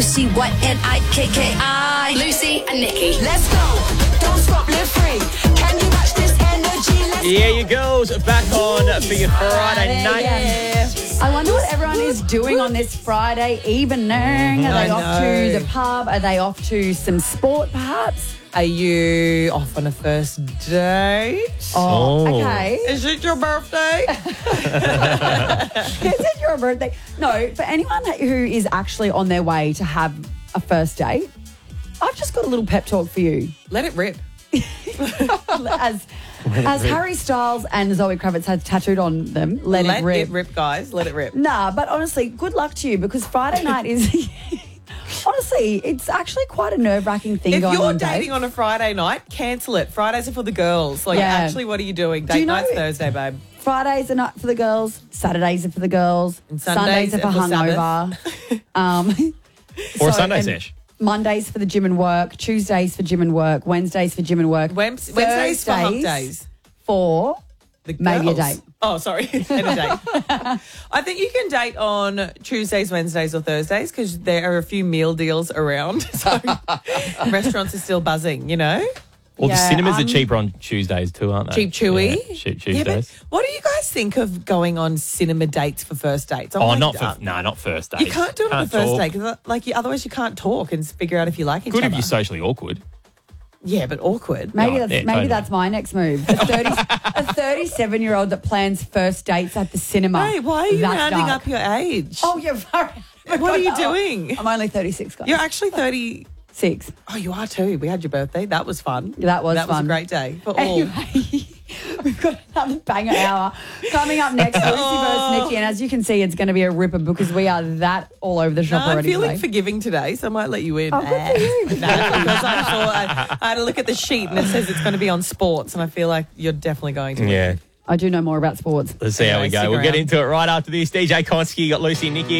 Lucy-Y-N-I-K-K-I. Lucy and Nikki. Let's go. Don't stop, live free. Can you match this energy? Let's Yeah, you girls are back on for your Friday night. Yeah. I wonder what everyone is doing on this Friday evening. Are they off to the pub? Are they off to some sport, perhaps? Are you off on a first date? Oh, okay. Is it your birthday? Is it your birthday? No, for anyone who is actually on their way to have a first date, I've just got a little pep talk for you. Let it rip. As Harry Styles and Zoe Kravitz had tattooed on them, let it rip. Guys. Let it rip. Nah, but honestly, good luck to you because Friday night is... Honestly, it's actually quite a nerve-wracking thing going on, If you're dating on a Friday night, cancel it. Fridays are for the girls. Actually, what are you doing? Date night's Thursday, babe. Fridays are not for the girls. Saturdays are for the girls. And Sundays are for hungover. Or a Sunday sesh. Mondays for the gym and work. Tuesdays for gym and work. Wednesdays for gym and work. Wednesdays for hump days. For the girls. maybe a date. Oh, sorry. And a date. I think you can date on Tuesdays, Wednesdays or Thursdays because there are a few meal deals around. So restaurants are still buzzing, you know? Well, the cinemas are cheaper on Tuesdays too, aren't they? Cheap chewy. Yeah, cheap Tuesdays. Yeah, but what do you guys think of going on cinema dates for first dates? Not first dates. You can't do it on the first date because otherwise you can't talk and figure out if you like each other. Good if you're socially awkward. Yeah, but awkward. Maybe that's my next move. A 37-year-old that plans first dates at the cinema. Hey, why are you rounding up your age? Oh, you're right. What are you doing? I'm only 36, guys. You're actually 30. 6. Oh, you are too. We had your birthday. That was fun. That was a great day for all. Anyway, we've got another banger hour coming up next. Lucy versus Nikki, and as you can see, it's going to be a ripper because we are that all over the shop already. I'm feeling today. forgiving today, so I might let you in. Oh, good for you. Because I had to look at the sheet and it says it's going to be on sports, and I feel like you're definitely going to. Yeah. I do know more about sports. Let's see how we go. We'll get into it right after this. DJ Konski, got Lucy and Nikki.